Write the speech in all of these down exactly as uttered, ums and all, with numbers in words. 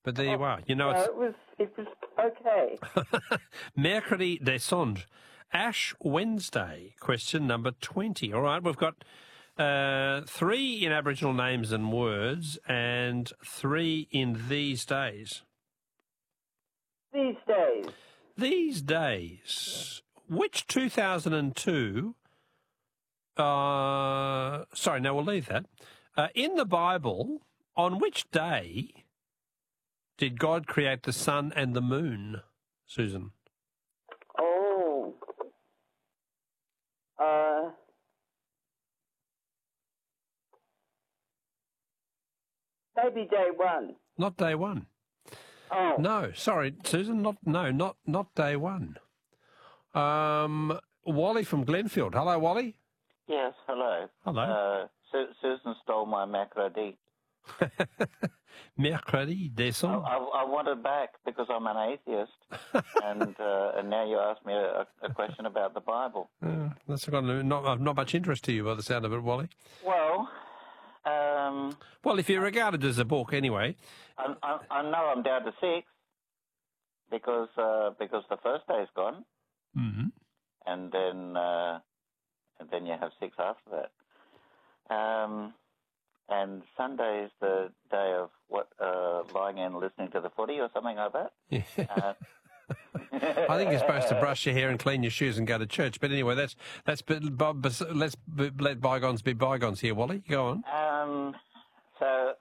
But there you are. You know, No, it's it was it was okay. Mercredi Descend. Ash Wednesday, question number twenty. All right, we've got uh, three in Aboriginal names and words and three in these days. These days. These days. Which two thousand two... Uh, sorry, no, we'll leave that. Uh, in the Bible, on which day did God create the sun and the moon, Susan? Oh. Uh. Maybe day one. Not day one. Oh. No, sorry, Susan, not no, not not day one. Um, Wally from Glenfield. Hello, Wally. Yes, hello. Hello. Uh, Su- Susan stole my Mercredi. Mercredi I, Descend. I, I want it back because I'm an atheist, and uh, and now you ask me a, a question about the Bible. Uh, that's got no- not not much interest to you by the sound of it, Wally. Well, um, Well, if you regard it as a book, anyway. I, I, I know I'm down to six because uh, because the first day's gone, Mm-hmm. and then uh, and then you have six after that. Um, and Sunday is the day of what uh, lying in listening to the footy or something like that. Yeah. Uh, I think you're supposed to brush your hair and clean your shoes and go to church. But anyway, that's that's. But, but, but let's b- let bygones be bygones here, Wally. Go on. Um, so,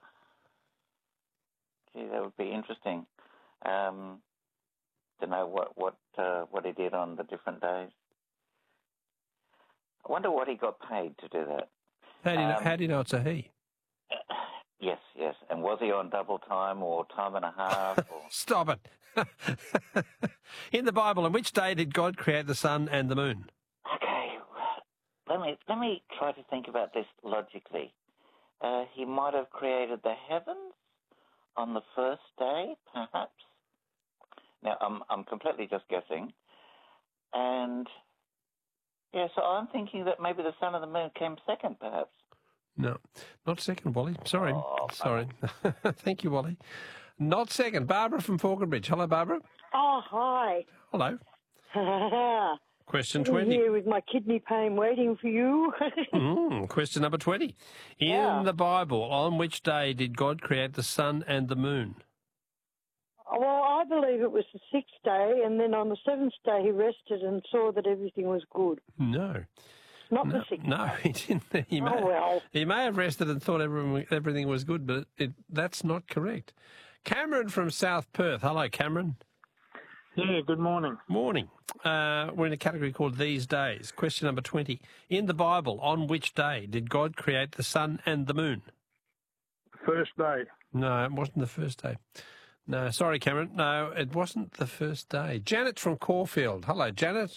gee, that would be interesting um, to know what what uh, what he did on the different days. I wonder what he got paid to do that. How do you know, Um, how do you know it's a he? Yes, yes. And was he on double time or time and a half? Or... Stop it. In the Bible, on which day did God create the sun and the moon? Okay, let me let me try to think about this logically. Uh, he might have created the heavens on the first day, perhaps. Now, I'm I'm completely just guessing, and yeah, so I'm thinking that maybe the sun and the moon came second, perhaps. No, not second, Wally. Sorry. Oh, Sorry. Thank you, Wally. Not second. Barbara from Falconbridge. Hello, Barbara. Oh, hi. Hello. Question Sitting twenty. here with my kidney pain waiting for you. Mm, question number twenty. In Yeah. the Bible, on which day did God create the sun and the moon? Well, I believe it was the sixth day, and then on the seventh day he rested and saw that everything was good. No. Not No, the sixth no, day. he didn't. He may, Oh, well. he may have rested and thought everything, everything was good, but it, that's not correct. Cameron from South Perth. Hello, Cameron. Yeah, good morning. Morning. Uh, we're in a category called These Days. Question number twenty. In the Bible, on which day did God create the sun and the moon? First day. No, it wasn't the first day. No, sorry, Cameron. No, it wasn't the first day. Janet from Caulfield. Hello, Janet.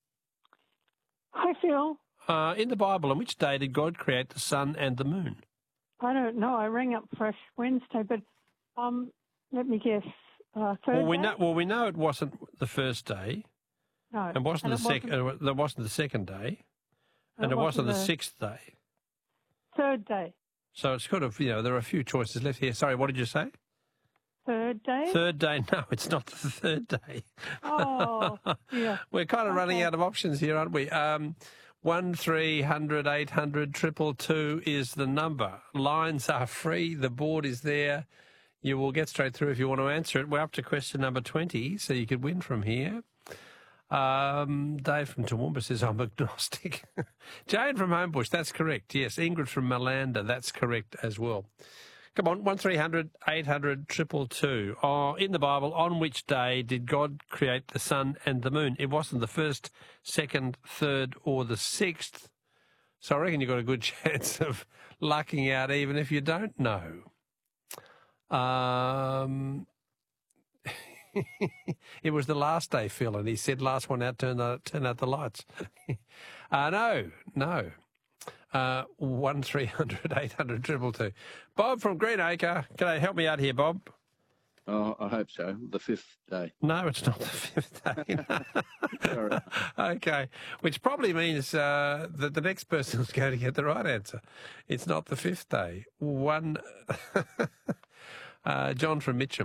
Hi, Phil. Uh, in the Bible, on which day did God create the sun and the moon? I don't know. I rang up Fresh Wednesday, but um, let me guess. Uh, third Well, we day? know. Well, we know it wasn't the first day. No, It wasn't and the second. wasn't- There wasn't the second day, and it it wasn't wasn't the the- sixth day. Third day. So it's kind of, you know, there are a few choices left here. Sorry, what did you say? Third day. Third day? No, it's not the third day. Oh, yeah. We're kind of running Okay. out of options here, aren't we? Um, one three hundred eight hundred triple two is the number. Lines are free. The board is there. You will get straight through if you want to answer it. We're up to question number twenty, so you could win from here. Um, Dave from Toowoomba says I'm agnostic. Jane from Homebush, that's correct. Yes, Ingrid from Malanda, that's correct as well. Come on, one three hundred eight hundred triple two. Oh, in the Bible, on which day did God create the sun and the moon? It wasn't the first, second, third, or the sixth. So I reckon you've got a good chance of lucking out even if you don't know. Um, it was the last day, Phil, and he said last one out, turn, the, turn out the lights. uh, no, no. Uh, one three hundred eight hundred triple two. Bob from Greenacre, can I help me out here, Bob? Oh, I hope so. The fifth day. No, it's not the fifth day. Sorry. Okay, which probably means uh, that the next person is going to get the right answer. It's not the fifth day. One, uh, John from Mitcham.